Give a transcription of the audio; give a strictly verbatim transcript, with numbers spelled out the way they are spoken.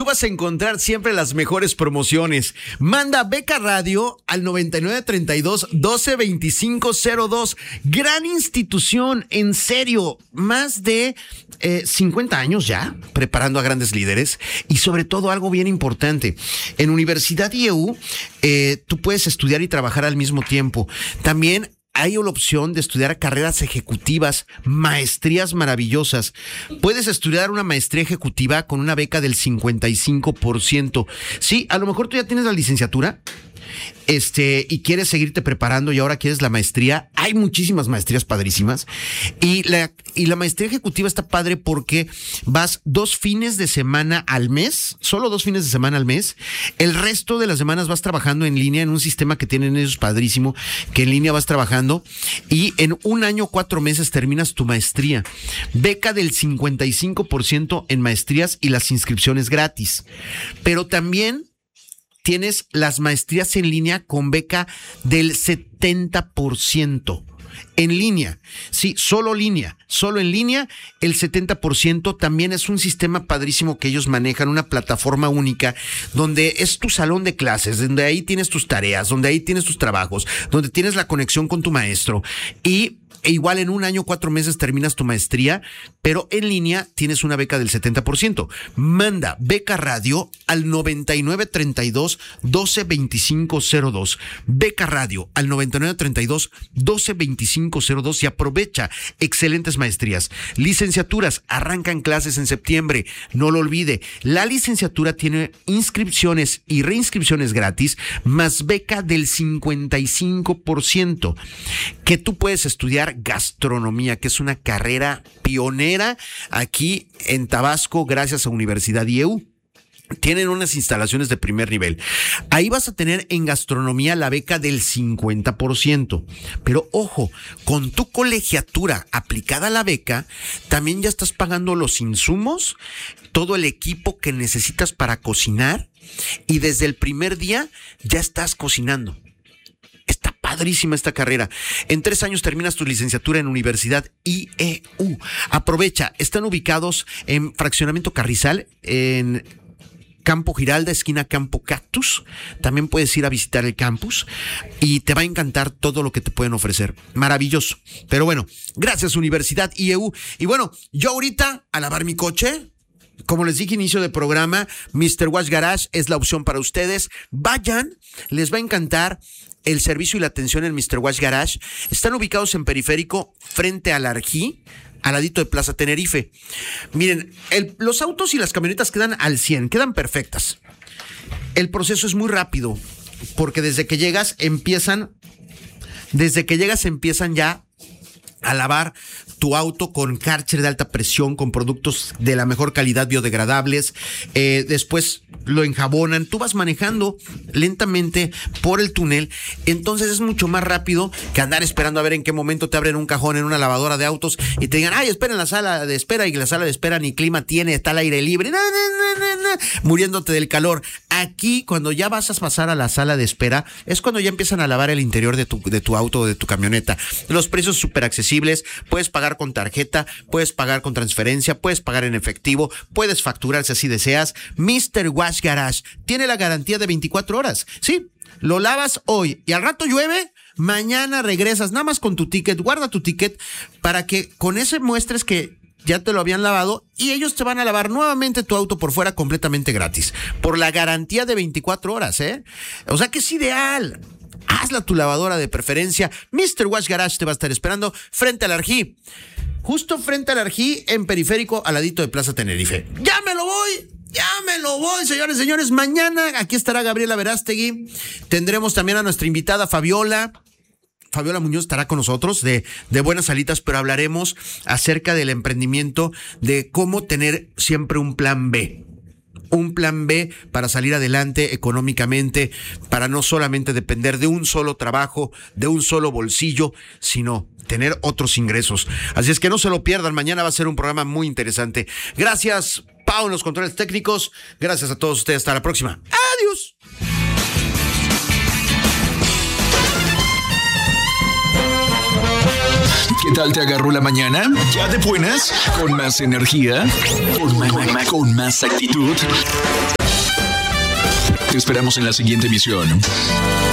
vas a encontrar siempre las mejores promociones. Manda Beca Radio al noventa y nueve treinta y dos doce veinticinco cero dos. Gran institución, en serio, más de eh, cincuenta años ya preparando a grandes líderes y sobre todo algo bien importante. En Universidad I E U eh, tú puedes estudiar y trabajar al mismo tiempo. También hay la opción de estudiar carreras ejecutivas, maestrías maravillosas. Puedes estudiar una maestría ejecutiva con una beca del cincuenta y cinco por ciento. Sí, a lo mejor tú ya tienes la licenciatura este y quieres seguirte preparando y ahora quieres la maestría. Hay muchísimas maestrías padrísimas. Y la, y la maestría ejecutiva está padre porque vas dos fines de semana al mes, solo dos fines de semana al mes. El resto de las semanas vas trabajando en línea en un sistema que tienen ellos padrísimo, que en línea vas trabajando y en un año, cuatro meses terminas tu maestría. Beca del cincuenta y cinco por ciento en maestrías y las inscripciones gratis. Pero también tienes las maestrías en línea con beca del setenta por ciento. En línea, sí, solo línea, solo en línea, el setenta por ciento. También es un sistema padrísimo que ellos manejan, una plataforma única, donde es tu salón de clases, donde ahí tienes tus tareas, donde ahí tienes tus trabajos, donde tienes la conexión con tu maestro. Y E igual en un año, cuatro meses terminas tu maestría, pero en línea tienes una beca del setenta por ciento. Manda Beca Radio al noventa y nueve treinta y dos doce veinticinco cero dos. Beca Radio al noventa y nueve treinta y dos doce veinticinco cero dos y aprovecha excelentes maestrías. Licenciaturas, arrancan clases en septiembre. No lo olvide. La licenciatura tiene inscripciones y reinscripciones gratis, más beca del cincuenta y cinco por ciento. Que tú puedes estudiar gastronomía, que es una carrera pionera aquí en Tabasco gracias a Universidad I E U. Tienen unas instalaciones de primer nivel. Ahí vas a tener en gastronomía la beca del cincuenta por ciento. Pero ojo, con tu colegiatura aplicada a la beca, también ya estás pagando los insumos, todo el equipo que necesitas para cocinar y desde el primer día ya estás cocinando. Está padrísima esta carrera. En tres años terminas tu licenciatura en Universidad I E U. Aprovecha, están ubicados en Fraccionamiento Carrizal, en Campo Giralda, esquina Campo Cactus. También puedes ir a visitar el campus y te va a encantar todo lo que te pueden ofrecer. Maravilloso. Pero bueno, gracias Universidad I E U. Y bueno, yo ahorita a lavar mi coche. Como les dije inicio de programa, mister Wash Garage es la opción para ustedes. Vayan, les va a encantar el servicio y la atención en mister Wash Garage. Están ubicados en Periférico, frente al Arjí, al ladito de Plaza Tenerife. Miren, el, los autos y las camionetas quedan al cien, quedan perfectas. El proceso es muy rápido, porque desde que llegas empiezan, desde que llegas empiezan ya a lavar tu auto con Karcher de alta presión, con productos de la mejor calidad biodegradables. Eh, después lo enjabonan. Tú vas manejando lentamente por el túnel. Entonces es mucho más rápido que andar esperando a ver en qué momento te abren un cajón en una lavadora de autos y te digan, ay, espera en la sala de espera, y la sala de espera ni clima tiene, está al aire libre, no, no, no, no, muriéndote del calor. Aquí, cuando ya vas a pasar a la sala de espera, es cuando ya empiezan a lavar el interior de tu, de tu auto o de tu camioneta. Los precios súper accesibles. Puedes pagar con tarjeta, puedes pagar con transferencia, puedes pagar en efectivo, puedes facturar si así deseas. mister Wash Garage tiene la garantía de veinticuatro horas. Sí, lo lavas hoy y al rato llueve, mañana regresas nada más con tu ticket. Guarda tu ticket para que con ese muestres que ya te lo habían lavado y ellos te van a lavar nuevamente tu auto por fuera completamente gratis. Por la garantía de veinticuatro horas, ¿eh? O sea que es ideal. Hazla tu lavadora de preferencia. mister Wash Garage te va a estar esperando frente al Arjí. Justo frente al Arjí, en Periférico, al ladito de Plaza Tenerife. ¡Ya me lo voy! ¡Ya me lo voy, señores, señores! Mañana aquí estará Gabriela Verástegui. Tendremos también a nuestra invitada Fabiola. Fabiola Muñoz estará con nosotros de, de Buenas Alitas, pero hablaremos acerca del emprendimiento, de cómo tener siempre un plan B. Un plan B para salir adelante económicamente, para no solamente depender de un solo trabajo, de un solo bolsillo, sino tener otros ingresos. Así es que no se lo pierdan, mañana va a ser un programa muy interesante. Gracias, Pau, en los controles técnicos. Gracias a todos ustedes. Hasta la próxima. Adiós. ¿Qué tal te agarró la mañana? ¿Ya de buenas? ¿Con más energía? ¿Con más, con más actitud? Te esperamos en la siguiente emisión.